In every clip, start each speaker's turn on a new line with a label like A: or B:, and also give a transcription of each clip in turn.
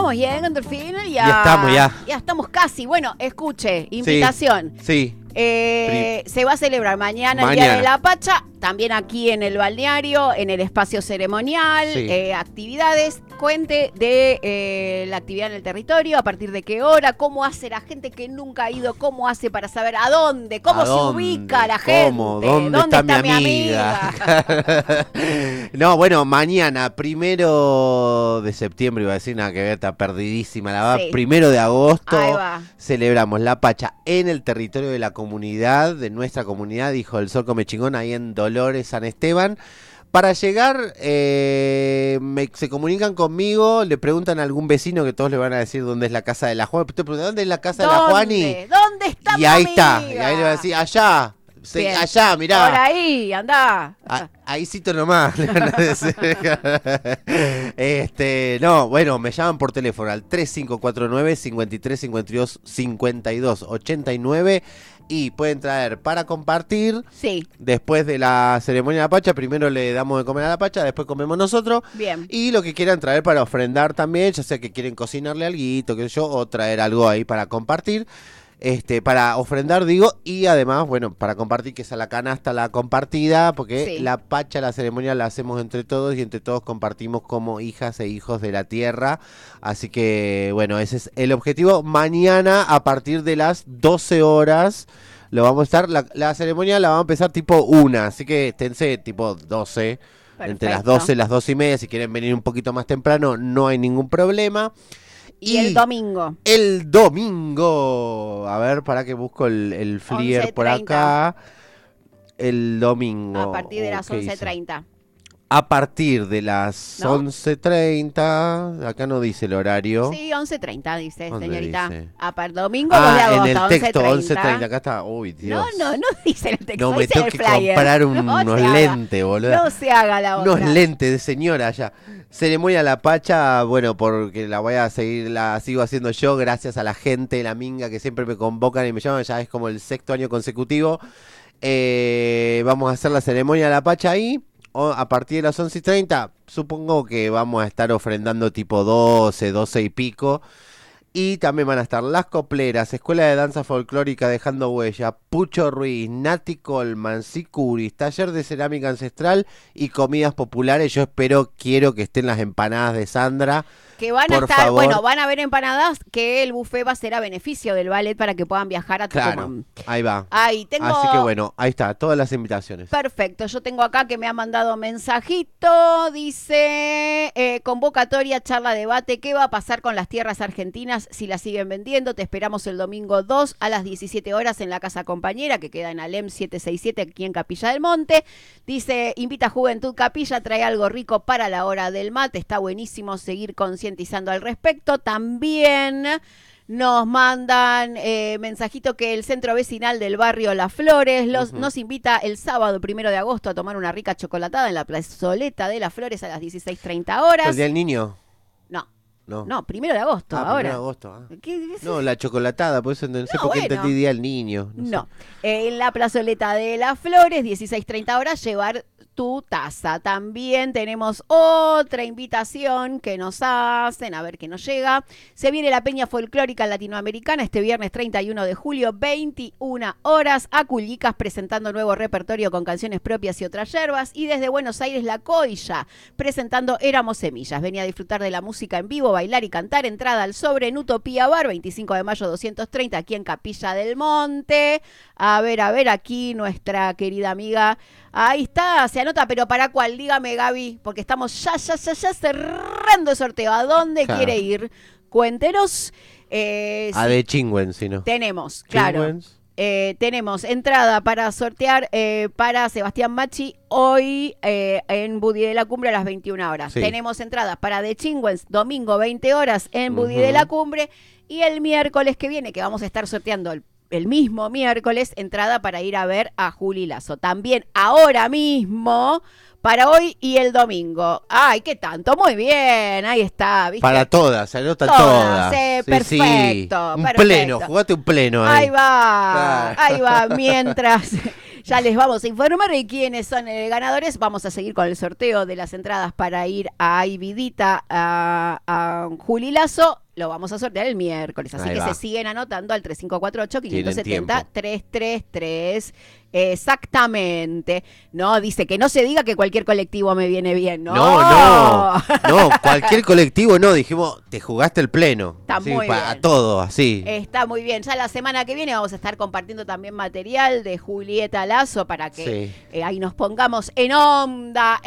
A: estamos llegando al final.
B: Ya
A: estamos casi. Bueno, escuche, invitación.
B: Sí.
A: Se va a celebrar mañana el Día de la Pacha, también aquí en el balneario, en el espacio ceremonial, actividades. Cuente de la actividad en el territorio, a partir de qué hora, cómo hace la gente que nunca ha ido, cómo hace para saber a dónde, cómo se ubica la gente.
B: ¿Dónde está mi amiga? No, bueno, mañana, 1 de septiembre, iba a decir, nada que ver, está perdidísima la va. 1 de agosto, celebramos la Pacha en el territorio de la comunidad, de nuestra comunidad, Hijo del Sol Come Chingón, ahí en Dolores, San Esteban. Para llegar, se comunican conmigo, le preguntan a algún vecino que todos le van a decir dónde es la casa de la Juani. ¿Dónde es la casa de la Juani?
A: ¿Dónde está
B: y ahí está, y ahí le va a decir, allá, allá, mirá.
A: Por ahí, andá.
B: Ahí cito nomás. Le van a decir. No, bueno, me llaman por teléfono al 3549-5352-5289 y pueden traer para compartir.
A: Sí.
B: Después de la ceremonia de la Pacha, primero le damos de comer a la Pacha, después comemos nosotros.
A: Bien.
B: Y lo que quieran traer para ofrendar también, ya sea que quieren cocinarle alguito, qué sé yo, o traer algo ahí para compartir. Para ofrendar, digo, y además, bueno, para compartir, que es a la canasta la compartida, porque la Pacha, la ceremonia la hacemos entre todos y entre todos compartimos como hijas e hijos de la tierra. Así que, bueno, ese es el objetivo. Mañana, a partir de las 12 horas, lo vamos a estar, la ceremonia la vamos a empezar tipo 1, así que esténse tipo 12, entre las 12 y las 12:30, si quieren venir un poquito más temprano, no hay ningún problema.
A: Y el domingo.
B: El domingo. A ver, para que busco el flyer por acá. El domingo.
A: A partir de las 11:30.
B: A partir de las 11:30. Acá no dice el horario.
A: Sí, 11:30 dice, señorita.
B: Dice?
A: Domingo 2 de agosto,
B: en el texto
A: 11:30.
B: Acá está. Uy, Dios.
A: No dice el texto.
B: No, me tengo que comprar unos lentes, boludo.
A: No se haga la otra.
B: Unos lentes de señora ya. Ceremonia La Pacha, bueno, porque la voy a seguir, la sigo haciendo yo, gracias a la gente, la minga, que siempre me convocan y me llaman, ya es como el 6º año consecutivo. Vamos a hacer la ceremonia La Pacha ahí. A partir de las 11:30, supongo que vamos a estar ofrendando tipo 12 y pico. Y también van a estar las copleras, Escuela de Danza Folclórica Dejando Huella, Pucho Ruiz, Nati Colman, Sicuris, Taller de Cerámica Ancestral y Comidas Populares. Yo quiero que estén las empanadas de Sandra.
A: Que van a estar, bueno, van a haber empanadas, que el buffet va a ser a beneficio del ballet para que puedan viajar a Tucumán.
B: Ahí va.
A: Ahí tengo.
B: Así que bueno, ahí está, todas las invitaciones.
A: Perfecto, yo tengo acá que me ha mandado mensajito, dice, convocatoria, charla, debate, ¿qué va a pasar con las tierras argentinas si las siguen vendiendo? Te esperamos el domingo 2 a las 17 horas en la Casa Compañera, que queda en Alem 767, aquí en Capilla del Monte. Dice, invita a Juventud Capilla, trae algo rico para la hora del mate, está buenísimo seguir concientizando al respecto. También nos mandan mensajito que el centro vecinal del barrio Las Flores nos invita el sábado 1 de agosto a tomar una rica chocolatada en la plazoleta de Las Flores a las 16:30 horas.
B: ¿El día del niño?
A: No, 1 de agosto, ahora.
B: 1 de agosto. ¿Qué? No, la chocolatada, por eso no sé por qué entendí día del niño. No.
A: En la plazoleta de Las Flores, 16:30 horas, llevar tu taza. También tenemos otra invitación que nos hacen, a ver qué nos llega. Se viene la Peña Folclórica Latinoamericana este viernes 31 de julio, 21 horas, a Culicas, presentando nuevo repertorio con canciones propias y otras yerbas. Y desde Buenos Aires, La Coilla, presentando Éramos Semillas. Venía a disfrutar de la música en vivo, bailar y cantar. Entrada al sobre en Utopía Bar, 25 de mayo 230, aquí en Capilla del Monte. A ver, aquí nuestra querida amiga. Ahí está, se anota, pero ¿para cuál? Dígame, Gaby, porque estamos ya cerrando el sorteo. ¿A dónde quiere ir? Cuéntenos.
B: A de Chingüen, si no.
A: Tenemos, claro. Tenemos entrada para sortear para Sebastián Machi hoy en Budí de la Cumbre a las 21 horas. Sí. Tenemos entradas para The Chingüens domingo 20 horas en Budí de la Cumbre. Y el miércoles que viene, que vamos a estar sorteando el mismo miércoles, entrada para ir a ver a Juli Lazo. También ahora mismo, para hoy y el domingo. ¡Ay, qué tanto! Muy bien, ahí está. ¿Viste?
B: Para todas, se anotan todas.
A: Perfecto.
B: Un pleno, jugate un pleno ahí.
A: Ahí va, mientras Ya les vamos a informar de quiénes son ganadores. Vamos a seguir con el sorteo de las entradas para ir a Ibidita, a Juli Lazo. Lo vamos a sortear el miércoles, así
B: Ahí
A: que
B: va.
A: se siguen anotando al 3548-570-333.
B: Tienen
A: Exactamente. No, dice que no se diga que cualquier colectivo me viene bien. No,
B: No, cualquier colectivo no, dijimos, te jugaste el pleno.
A: Está muy bien.
B: A todo, así.
A: Está muy bien. Ya la semana que viene vamos a estar compartiendo también material de Julieta Lazo para que ahí nos pongamos en onda,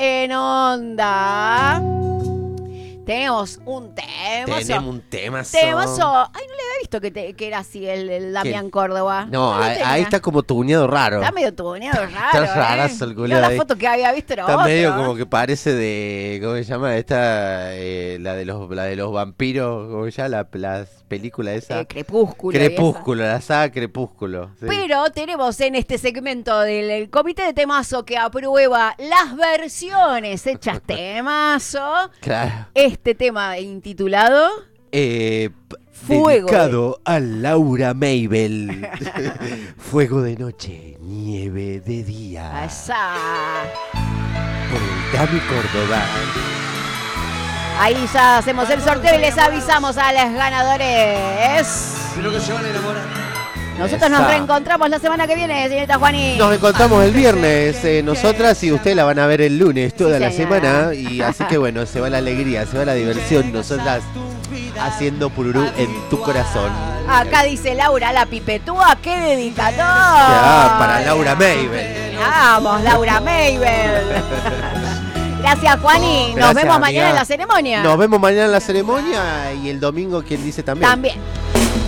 A: Tenemos un tema.
B: Tenemos un temazo.
A: Ay, no le había visto que era así el Damián Córdoba.
B: No,
A: lo
B: ahí
A: tenía.
B: está como tuneado raro.
A: Está medio tuneado raro.
B: Está rarazo el
A: Yo
B: culiao
A: la
B: ahí.
A: foto que había visto era
B: Está
A: otra.
B: medio como que parece de, ¿cómo se llama? Esta, la de los vampiros, ¿cómo se llama? La película esa.
A: Crepúsculo.
B: Crepúsculo, la saga Crepúsculo. Sí.
A: Pero tenemos en este segmento del comité de temazo que aprueba las versiones hechas temazo.
B: Claro.
A: Este tema intitulado Fuego.
B: Dedicado a Laura Mabel. Fuego de noche, nieve de día.
A: Esa.
B: Por el Dami Córdoba.
A: Ahí ya hacemos el sorteo y les avisamos a los ganadores.
C: Creo que se van a enamorar.
A: Nosotros nos
B: Esa.
A: reencontramos la semana que viene, señorita Juani.
B: Nos encontramos el viernes, nosotras, y ustedes la van a ver el lunes toda la
A: señora.
B: semana. Y así que bueno, se va la alegría, se va la diversión. Nosotras haciendo pururú en tu corazón.
A: Acá dice Laura, la pipetúa, qué dedicatoria.
B: Ya, para Laura Mabel.
A: Vamos, Laura Mabel. Gracias, Juani. Nos
B: Gracias,
A: vemos mañana
B: amiga.
A: en la ceremonia.
B: Nos vemos mañana en la ceremonia y el domingo, quien dice también.
A: También.